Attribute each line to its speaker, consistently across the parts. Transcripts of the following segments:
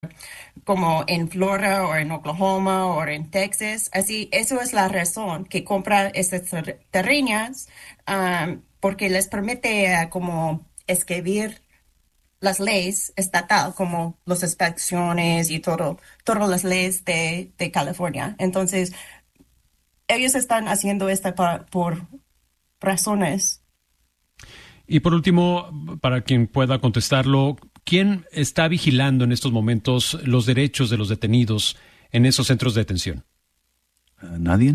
Speaker 1: como en Florida o en Oklahoma o en Texas. Así, eso es la razón que compra estas terrenas, porque les permite como escribir las leyes estatal, como las inspecciones y todas las leyes de California. Entonces, ellos están haciendo esto por razones.
Speaker 2: Y por último, para quien pueda contestarlo, ¿quién está vigilando en estos momentos los derechos de los detenidos en esos centros de detención?
Speaker 3: ¿Nadie?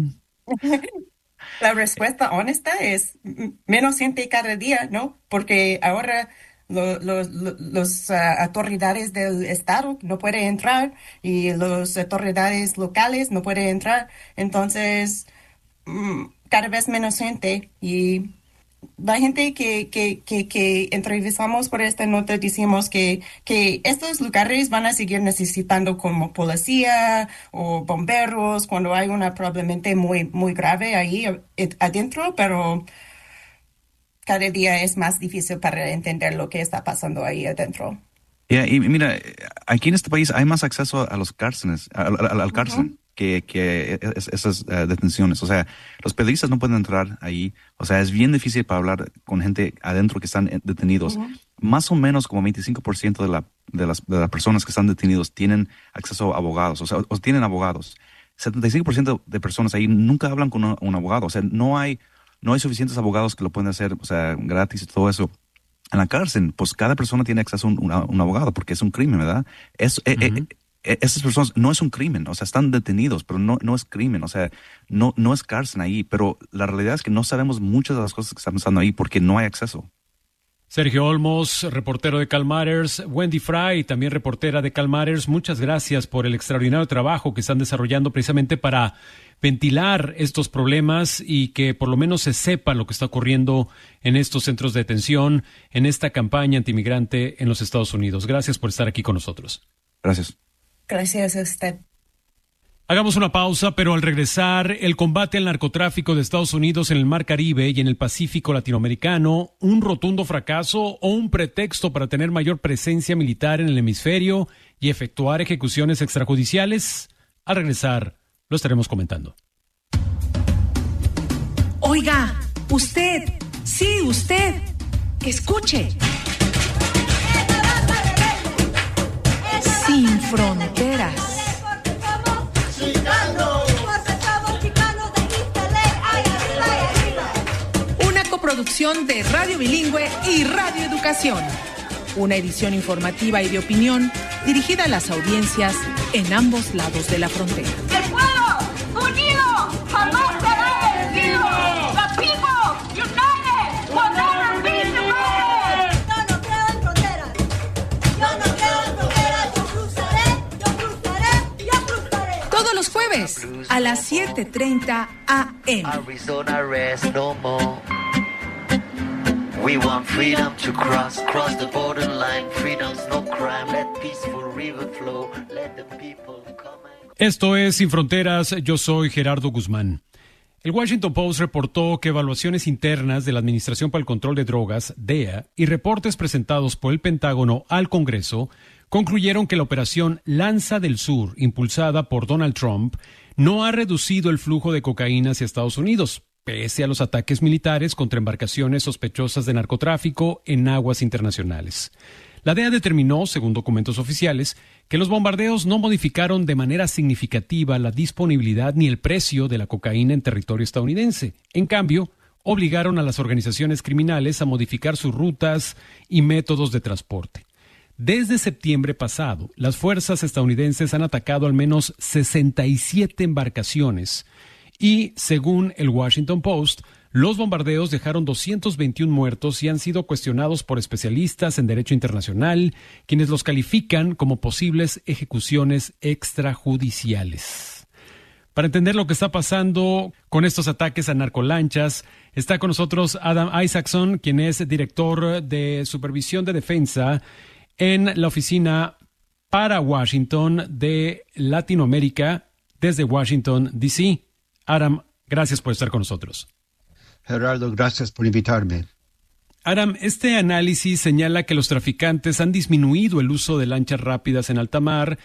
Speaker 1: La respuesta honesta es menos gente cada día, ¿no? Porque ahora los autoridades del estado no pueden entrar y las autoridades locales no pueden entrar. Entonces, cada vez menos gente y la gente que entrevistamos por esta nota decimos que estos lugares van a seguir necesitando como policía o bomberos cuando hay una probablemente muy grave ahí adentro, pero cada día es más difícil para entender lo que está pasando ahí adentro.
Speaker 3: Y mira, aquí en este país hay más acceso a los cárceles, al cárcel, que esas detenciones. O sea, los periodistas no pueden entrar ahí. O sea, es bien difícil para hablar con gente adentro que están detenidos. Más o menos como 25% de las personas que están detenidos tienen acceso a abogados, o sea, o tienen abogados. 75% de personas ahí nunca hablan con un abogado. O sea, no hay suficientes abogados que lo pueden hacer, o sea, gratis y todo eso. En la cárcel, pues cada persona tiene acceso a un abogado porque es un crimen, ¿verdad? Esas personas no es un crimen, o sea, están detenidos, pero no es crimen, o sea, no es cárcel ahí, pero la realidad es que no sabemos muchas de las cosas que están pasando ahí porque no hay acceso.
Speaker 2: Sergio Olmos, reportero de Calmatters, Wendy Fry, también reportera de Calmatters, muchas gracias por el extraordinario trabajo que están desarrollando precisamente para ventilar estos problemas y que por lo menos se sepa lo que está ocurriendo en estos centros de detención, en esta campaña antimigrante en los Estados Unidos. Gracias por estar aquí con nosotros.
Speaker 3: Gracias.
Speaker 1: Gracias a usted.
Speaker 2: Hagamos una pausa, pero al regresar, el combate al narcotráfico de Estados Unidos en el Mar Caribe y en el Pacífico latinoamericano, un rotundo fracaso o un pretexto para tener mayor presencia militar en el hemisferio y efectuar ejecuciones extrajudiciales. Al regresar, lo estaremos comentando.
Speaker 4: Oiga, usted, sí, usted, escuche. Sin fronteras. Una coproducción de Radio Bilingüe y Radio Educación. Una edición informativa y de opinión dirigida a las audiencias en ambos lados de la frontera.
Speaker 5: ¡El pueblo unido jamás será vencido! ¡The people united will never be divided!
Speaker 6: Yo no creo en fronteras. Yo no creo en fronteras. Yo cruzaré.
Speaker 4: Todos los jueves a las 7:30 a.m.
Speaker 7: Arizona rest no more. We want freedom to cross the borderline. Freedom's no crime. Let peaceful river flow. Let the people come and...
Speaker 2: Esto es Sin Fronteras, yo soy Gerardo Guzmán. El Washington Post reportó que evaluaciones internas de la Administración para el Control de Drogas, DEA, y reportes presentados por el Pentágono al Congreso concluyeron que la operación Lanza del Sur, impulsada por Donald Trump, no ha reducido el flujo de cocaína hacia Estados Unidos, pese a los ataques militares contra embarcaciones sospechosas de narcotráfico en aguas internacionales. La DEA determinó, según documentos oficiales, que los bombardeos no modificaron de manera significativa la disponibilidad ni el precio de la cocaína en territorio estadounidense. En cambio, obligaron a las organizaciones criminales a modificar sus rutas y métodos de transporte. Desde septiembre pasado, las fuerzas estadounidenses han atacado al menos 67 embarcaciones y, según el Washington Post, los bombardeos dejaron 221 muertos y han sido cuestionados por especialistas en derecho internacional, quienes los califican como posibles ejecuciones extrajudiciales. Para entender lo que está pasando con estos ataques a narcolanchas, está con nosotros Adam Isaacson, quien es director de Supervisión de Defensa en la Oficina para Washington de Latinoamérica desde Washington, D.C. Adam, gracias por estar con nosotros.
Speaker 8: Gerardo, gracias por invitarme.
Speaker 2: Aram, este análisis señala que los traficantes han disminuido el uso de lanchas rápidas en alta mar